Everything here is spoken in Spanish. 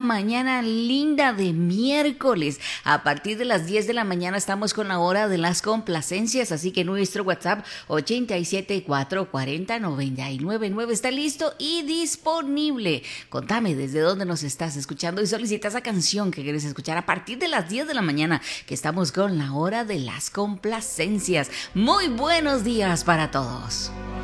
mañana linda de miércoles. A partir de las 10 de la mañana estamos con la hora de las complacencias, así que nuestro WhatsApp 874409999 está listo y disponible. Contame desde dónde nos estás escuchando y solicita esa canción que quieres escuchar a partir de las 10 de la mañana, que estamos con la hora de las complacencias. Muy buenos días para todos.